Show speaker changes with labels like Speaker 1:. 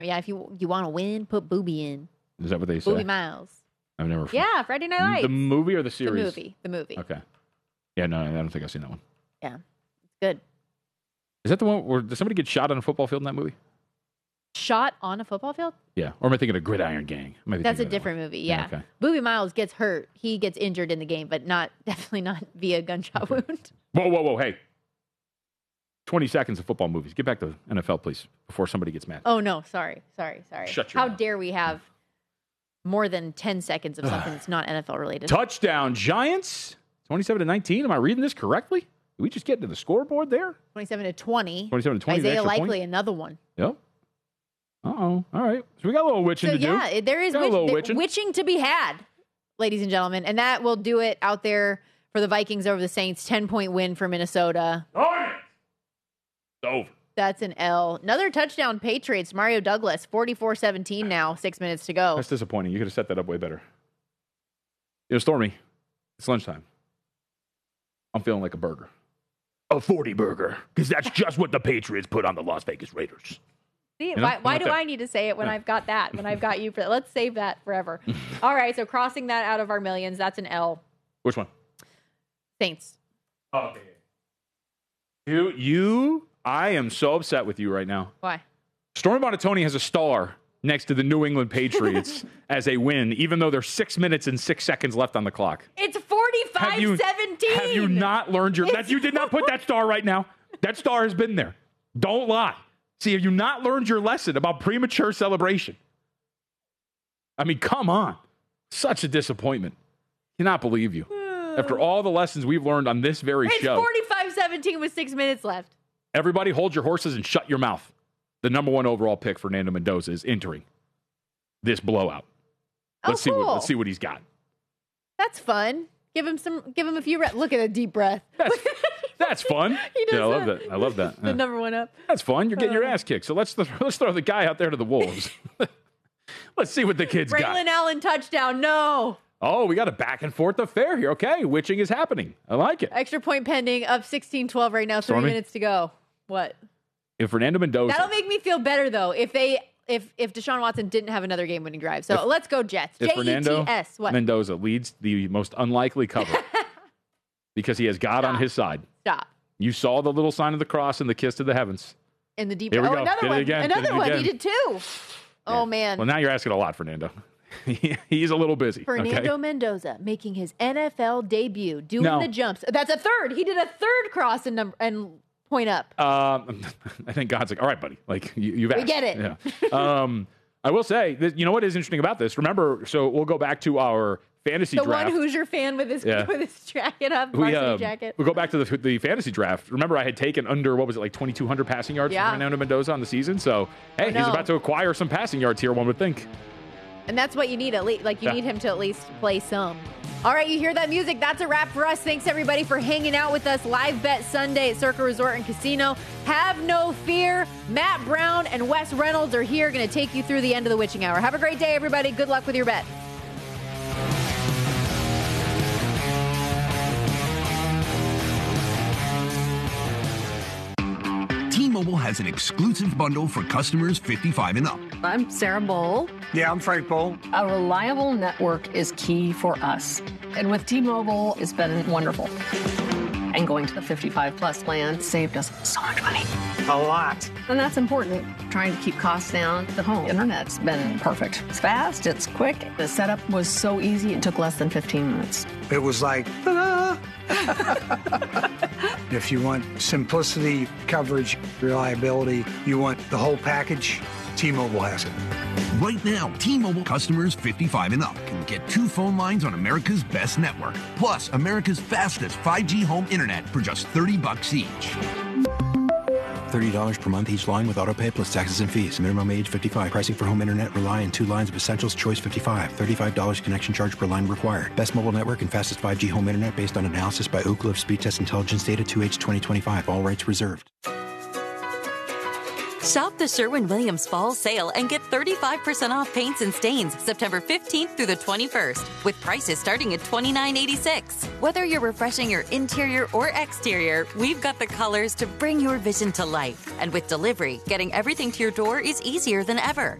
Speaker 1: Yeah, if you want to win, put Booby in.
Speaker 2: Is that what they say?
Speaker 1: Booby Miles.
Speaker 2: I've never.
Speaker 1: Yeah, Friday Night Lights.
Speaker 2: The movie or the series?
Speaker 1: The movie.
Speaker 2: Okay. Yeah, no, I don't think I've seen that one.
Speaker 1: Yeah, it's good.
Speaker 2: Is that the one where did somebody get shot on a football field in that movie?
Speaker 1: Shot on a football field?
Speaker 2: Yeah. Or am I thinking of Gridiron Gang?
Speaker 1: That's a different movie, yeah. Okay. Booby Miles gets hurt. He gets injured in the game, but definitely not via gunshot wound.
Speaker 2: Whoa. Hey. 20 seconds of football movies. Get back to NFL, please, before somebody gets mad.
Speaker 1: Oh, no. Sorry.
Speaker 2: Shut your mouth.
Speaker 1: How dare we have more than 10 seconds of something that's not NFL related?
Speaker 2: Touchdown, Giants. 27-19. Am I reading this correctly? Did we just get to the scoreboard there?
Speaker 1: 27-20.
Speaker 2: 27-20.
Speaker 1: Isaiah Likely, another one.
Speaker 2: Yep. All right. So we got a little witching to do.
Speaker 1: Yeah, there is witching to be had, ladies and gentlemen. And that will do it out there for the Vikings over the Saints. 10-point win for Minnesota.
Speaker 2: It's over.
Speaker 1: That's an L. Another touchdown, Patriots. Mario Douglas, 44-17 now, 6 minutes to go.
Speaker 2: That's disappointing. You could have set that up way better. It was Stormy. It's lunchtime. I'm feeling like a burger. A 40 burger. Because that's just what the Patriots put on the Las Vegas Raiders.
Speaker 1: See, you know? why do I need to say it when I've got that? When I've got you for that? Let's save that forever. All right, so crossing that out of our millions, that's an L.
Speaker 2: Which one?
Speaker 1: Saints.
Speaker 2: Okay. I am so upset with you right now.
Speaker 1: Why?
Speaker 2: Stormy Buonantony has a star next to the New England Patriots as a win, even though there's 6 minutes and 6 seconds left on the clock.
Speaker 1: It's 45-17.
Speaker 2: Have you not learned you did not put that star right now? That star has been there. Don't lie. See, have you not learned your lesson about premature celebration? I mean, come on. Such a disappointment. Cannot believe you. After all the lessons we've learned on this very show.
Speaker 1: It's 45-17 with 6 minutes left.
Speaker 2: Everybody hold your horses and shut your mouth. The number 1 overall pick, Fernando Mendoza, is entering this blowout. Let's see what he's got.
Speaker 1: That's fun. Give him a few reps. Look at a deep breath.
Speaker 2: That's fun. I love that.
Speaker 1: The number 1 up.
Speaker 2: That's fun. You're getting your ass kicked. So let's throw the guy out there to the wolves. Let's see what the kid's got.
Speaker 1: Braylon Allen touchdown. No.
Speaker 2: Oh, we got a back and forth affair here. Okay, witching is happening. I like it.
Speaker 1: Extra point pending, up 16-12 right now. 3 minutes to go. What?
Speaker 2: If Fernando Mendoza.
Speaker 1: That'll make me feel better though. If Deshaun Watson didn't have another game-winning drive. So let's go Jets.
Speaker 2: If Fernando
Speaker 1: What?
Speaker 2: Mendoza leads the most unlikely cover because he has God on his side.
Speaker 1: Stop.
Speaker 2: You saw the little sign of the cross and the kiss to the heavens.
Speaker 1: In the deep.
Speaker 2: Here we go.
Speaker 1: Another one. Another one. He did 2. Yeah. Oh man.
Speaker 2: Well, now you're asking a lot, Fernando. He's a little busy.
Speaker 1: Fernando Mendoza making his NFL debut, doing the jumps. That's a third. He did a third cross and point up.
Speaker 2: I think God's like, all right, buddy. Like you've asked.
Speaker 1: We get it.
Speaker 2: Yeah. I will say, you know what is interesting about this? Remember, so we'll go back to our fantasy draft.
Speaker 1: The one Hoosier fan with his jacket up, varsity jacket.
Speaker 2: We'll go back to the fantasy draft. Remember, I had taken under, 2,200 passing yards from Fernando Mendoza on the season. So, hey, he's about to acquire some passing yards here, one would think.
Speaker 1: And that's what you need at least. Like, you need him to at least play some. All right, you hear that music? That's a wrap for us. Thanks, everybody, for hanging out with us. Live Bet Sunday at Circa Resort and Casino. Have no fear. Matt Brown and Wes Reynolds are here, going to take you through the end of the witching hour. Have a great day, everybody. Good luck with your bet.
Speaker 3: T-Mobile has an exclusive bundle for customers 55 and up.
Speaker 4: I'm Sarah Bowl.
Speaker 5: Yeah, I'm Frank Bowl.
Speaker 4: A reliable network is key for us. And with T-Mobile, it's been wonderful. And going to the 55 plus plan saved us so much money.
Speaker 5: A lot.
Speaker 4: And that's important. Trying to keep costs down. The home internet's been perfect. It's fast, it's quick. The setup was so easy, it took less than 15 minutes.
Speaker 5: It was like, ta-da! If you want simplicity, coverage, reliability, you want the whole package, T-Mobile has it.
Speaker 3: Right now, T-Mobile customers 55 and up can get 2 phone lines on America's best network, plus America's fastest 5G home internet for just $30 each.
Speaker 6: $30 per month each line with autopay plus taxes and fees. Minimum age 55. Pricing for home internet rely on 2 lines of Essentials Choice 55. $35 connection charge per line required. Best mobile network and fastest 5G home internet based on analysis by Ookla of Speed Test Intelligence data 2H 2025. All rights reserved.
Speaker 7: Shop the Sherwin-Williams Fall Sale and get 35% off paints and stains September 15th through the 21st, with prices starting at $29.86. Whether you're refreshing your interior or exterior, we've got the colors to bring your vision to life. And with delivery, getting everything to your door is easier than ever.